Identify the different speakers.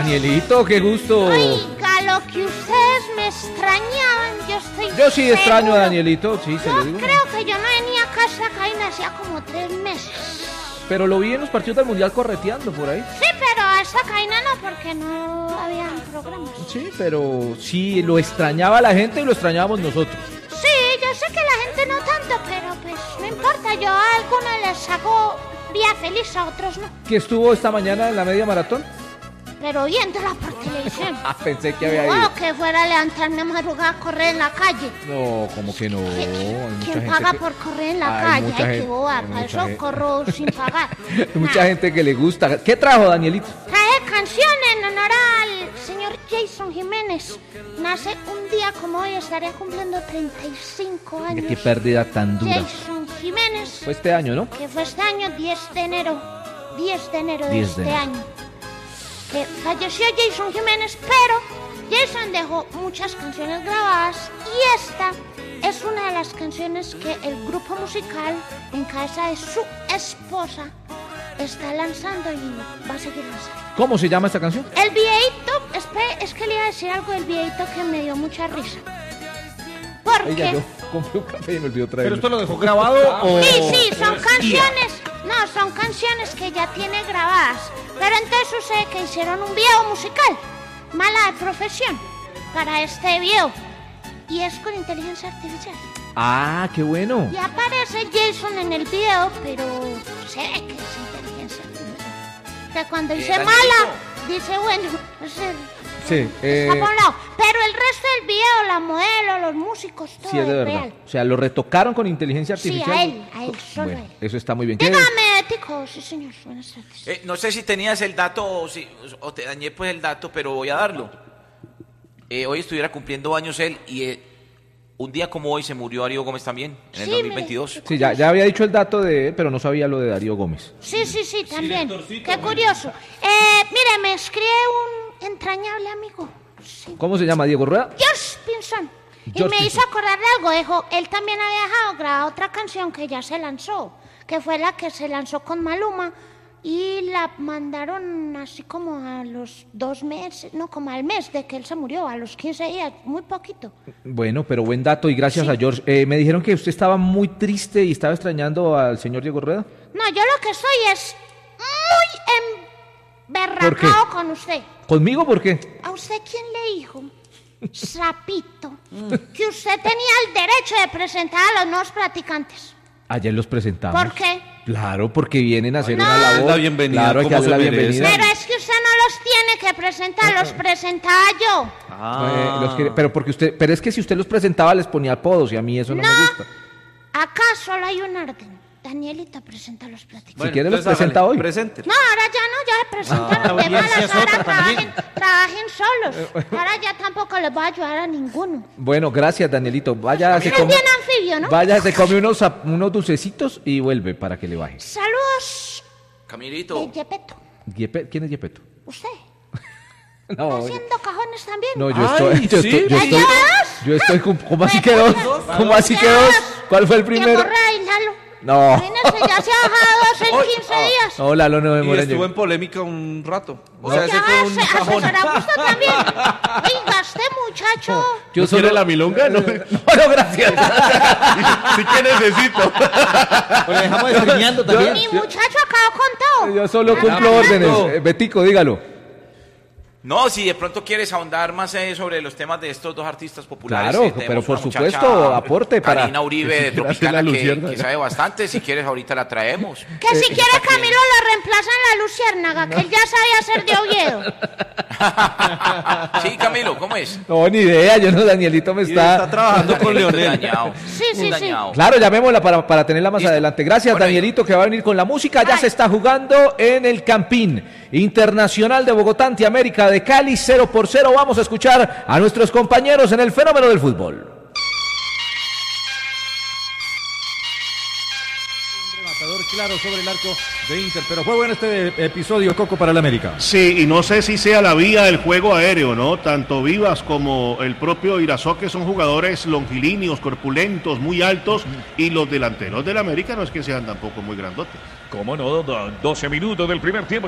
Speaker 1: Danielito, qué gusto.
Speaker 2: Oiga, lo que ustedes me extrañaban,
Speaker 1: Yo sí extraño
Speaker 2: seguro.
Speaker 1: a Danielito, sí, se lo digo.
Speaker 2: Creo que yo no venía a casa acá y hacía como 3 meses.
Speaker 1: Pero lo vi en los partidos del Mundial correteando por ahí.
Speaker 2: Sí, pero a esta caína no, porque no habían programas.
Speaker 1: Sí, pero sí, lo extrañaba la gente y lo extrañábamos nosotros.
Speaker 2: Sí, yo sé que la gente no tanto, pero pues no importa, yo a algunos les hago día feliz, a otros no.
Speaker 1: ¿Que estuvo esta mañana en la media maratón?
Speaker 2: Pero viéndola por televisión.
Speaker 1: Pensé que había ido.
Speaker 2: No, que fuera a levantarme a madrugada a correr en la calle.
Speaker 1: No, como que no. Hay mucha
Speaker 2: ¿Quién
Speaker 1: gente
Speaker 2: paga
Speaker 1: que-
Speaker 2: por correr en la
Speaker 1: Hay
Speaker 2: calle?
Speaker 1: mucha
Speaker 2: Ay,
Speaker 1: gente-
Speaker 2: qué boba,
Speaker 1: hay
Speaker 2: para
Speaker 1: mucha
Speaker 2: eso
Speaker 1: gente.
Speaker 2: corro sin pagar.
Speaker 1: Mucha
Speaker 2: Nah.
Speaker 1: gente que le gusta. ¿Qué trajo, Danielito?
Speaker 2: Trae canción en honor al señor Jason Jiménez. Nace un día como hoy, estaría cumpliendo 35 años.
Speaker 1: Qué pérdida tan dura.
Speaker 2: Jason Jiménez,
Speaker 1: Fue este año, ¿no?
Speaker 2: que fue este año, 10 de enero. 10 de enero de
Speaker 1: 10 de
Speaker 2: este
Speaker 1: enero.
Speaker 2: año. Que falleció Jason Jiménez, pero Jason dejó muchas canciones grabadas y esta es una de las canciones que el grupo musical en cabeza de su esposa está lanzando y va a seguir lanzando.
Speaker 1: ¿Cómo se llama esta canción?
Speaker 2: El videíto, es que le iba a decir algo del videíto que me dio mucha risa. Porque
Speaker 1: Oiga, yo compré un café y me olvidó traerlo.
Speaker 3: ¿Pero esto lo dejó grabado o...?
Speaker 2: sí, son canciones. No, son canciones que ya tiene grabadas. Pero entonces sucede que hicieron un video musical. Mala de profesión. Para este video. Y es con inteligencia artificial.
Speaker 1: Ah, qué bueno.
Speaker 2: Y aparece Jason en el video, pero se ve que es inteligencia artificial. Que cuando dice
Speaker 4: Danielito.
Speaker 2: mala, dice bueno.
Speaker 1: Sí,
Speaker 2: Está por un lado. Pero el resto del video, la modelo, los músicos, todo
Speaker 1: sí, es de verdad.
Speaker 2: real.
Speaker 1: O sea, lo retocaron con inteligencia
Speaker 2: Sí,
Speaker 1: artificial.
Speaker 2: a él, solo
Speaker 1: Bueno,
Speaker 2: a él.
Speaker 1: eso está muy bien. ¿Qué-
Speaker 2: Dígame, Tico. Sí, señor. Buenas tardes.
Speaker 4: No sé si tenías el dato o te dañé pues el dato, pero voy a darlo. Hoy estuviera cumpliendo años él y un día como hoy se murió Darío Gómez también, en el
Speaker 2: Sí,
Speaker 4: 2022.
Speaker 2: mire.
Speaker 1: Sí, ya había dicho el dato de él, pero no sabía lo de Darío Gómez.
Speaker 2: Sí, también. Qué curioso. Mire, me escribe un entrañable amigo. Sí.
Speaker 1: ¿Cómo se llama? ¿Diego Rueda?
Speaker 2: George Pinzón. Y
Speaker 1: George
Speaker 2: me hizo
Speaker 1: Pinzón.
Speaker 2: acordar de algo. Dijo, él también había dejado grabada otra canción que ya se lanzó, que fue la que se lanzó con Maluma. Y la mandaron así como a los 2 meses, no, como al mes de que él se murió, a los 15 días, muy poquito.
Speaker 1: Bueno, pero buen dato y gracias
Speaker 2: Sí.
Speaker 1: a George. Me dijeron que usted estaba muy triste y estaba extrañando al señor Diego Rueda.
Speaker 2: No, yo lo que estoy es muy emberracado con usted.
Speaker 1: ¿Conmigo por qué?
Speaker 2: ¿A usted quién le dijo, sapito, que usted tenía el derecho de presentar a los nuevos practicantes?
Speaker 1: Ayer los presentamos.
Speaker 2: ¿Por qué?
Speaker 1: Claro, porque vienen a hacer
Speaker 2: No.
Speaker 1: una labor.
Speaker 3: La bienvenida,
Speaker 1: Claro, hay que
Speaker 3: como
Speaker 1: darle la
Speaker 3: se merece.
Speaker 1: bienvenida.
Speaker 2: Pero es que usted no los tiene que presentar, los presentaba yo.
Speaker 1: Pero es que si usted los presentaba les ponía apodos y a mí eso no me gusta.
Speaker 2: Acá solo hay un orden. Danielita presenta a los practicantes.
Speaker 1: Si quiere los
Speaker 3: entonces
Speaker 1: presenta
Speaker 3: hágale,
Speaker 1: hoy.
Speaker 3: presente.
Speaker 2: No, ahora ya no, ya se presentaron.
Speaker 3: la
Speaker 2: De malas,
Speaker 3: audiencia es
Speaker 2: ahora
Speaker 3: otra también.
Speaker 2: trabajen solos. Ahora ya tampoco les voy a ayudar a ninguno.
Speaker 1: Bueno, gracias, Danielito. Vaya, se
Speaker 2: Es
Speaker 1: come,
Speaker 2: bien anfibio, ¿no?
Speaker 1: vaya, se come unos dulcecitos y vuelve para que le baje.
Speaker 2: Saludos
Speaker 4: Camilito,
Speaker 2: de Yepeto.
Speaker 1: ¿Quién es Yepeto?
Speaker 2: ¿Usted?
Speaker 1: No,
Speaker 2: ¿Está haciendo cajones también?
Speaker 1: no,
Speaker 3: Ay, sí,
Speaker 1: yo estoy, ¿cómo así
Speaker 2: Me
Speaker 1: que dos?
Speaker 2: puta.
Speaker 1: ¿Cómo así que
Speaker 2: Ya.
Speaker 1: dos? ¿Cuál fue el
Speaker 2: Diego
Speaker 1: primero?
Speaker 2: Correa y Lalo.
Speaker 1: No.
Speaker 2: Imagínense, ya se ha bajado en 15 días.
Speaker 1: No, Lalo no
Speaker 3: Y
Speaker 1: demora.
Speaker 3: estuvo en polémica un rato. O
Speaker 2: Uy,
Speaker 3: sea, ese
Speaker 2: ya
Speaker 3: fue un
Speaker 2: se
Speaker 3: cajón.
Speaker 2: asesoramos usted también. Oiga, este muchacho.
Speaker 1: Yo
Speaker 3: ¿No
Speaker 1: solo
Speaker 3: quiere la milonga? No.
Speaker 1: No, gracias.
Speaker 3: Sí que necesito.
Speaker 5: Pero dejamos streameando también.
Speaker 2: Mi muchacho acabó con todo.
Speaker 1: Yo solo cumplo órdenes. Betico, dígalo.
Speaker 4: no, si de pronto quieres ahondar más sobre los temas de estos dos artistas populares.
Speaker 1: Claro,
Speaker 4: tenemos
Speaker 1: pero por
Speaker 4: una muchacha,
Speaker 1: supuesto, aporte para-
Speaker 4: Karina Uribe de
Speaker 3: Hace la
Speaker 4: Tropicana que
Speaker 3: luciérnaga.
Speaker 4: sabe bastante, si quieres ahorita la traemos.
Speaker 2: Que si quiere Camilo lo reemplaza en la Luciérnaga, que él ya sabía ser de Oviedo.
Speaker 4: Sí, Camilo, ¿cómo es?
Speaker 1: No, ni idea. Yo no, Danielito me
Speaker 3: Y está
Speaker 1: está...
Speaker 3: trabajando con
Speaker 4: Danielito
Speaker 3: Leonel.
Speaker 4: dañado,
Speaker 2: Sí, sí,
Speaker 4: muy
Speaker 2: sí.
Speaker 4: dañado.
Speaker 1: Claro, llamémosla para tenerla más
Speaker 4: Listo.
Speaker 1: adelante. Gracias,
Speaker 4: Bueno,
Speaker 1: Danielito, que va a venir con la música. Ya
Speaker 2: Ay.
Speaker 1: se está jugando en el Campín Internacional de Bogotá ante América de Cali, 0-0. Vamos a escuchar a nuestros compañeros en el fenómeno del fútbol.
Speaker 5: Rematador claro sobre el arco de Inter, pero fue bueno este episodio, Coco, para el América.
Speaker 6: Sí, y no sé si sea la vía del juego aéreo, ¿no? Tanto Vivas como el propio Irazoque son jugadores longilíneos, corpulentos, muy altos, y los delanteros del América no es que sean tampoco muy grandotes.
Speaker 7: Cómo no, 12 minutos del primer tiempo.